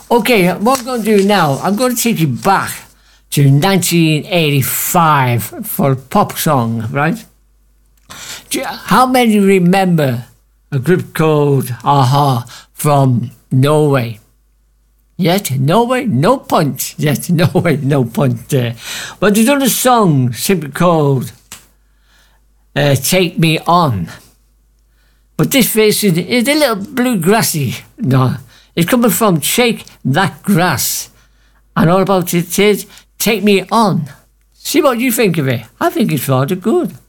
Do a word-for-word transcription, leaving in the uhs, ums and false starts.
Okay, what I'm going to do now, I'm going to take you back to nineteen eighty-five for a pop song, right? Do you- How many remember a group called Aha from Norway? Yes, Norway, no point. Yes, Norway, no point there. But there's another song simply called uh, Take Me On. But this version is a little bluegrassy. No, it's coming from Shake That Grass. And all about it is Take Me On. See what you think of it. I think it's rather good.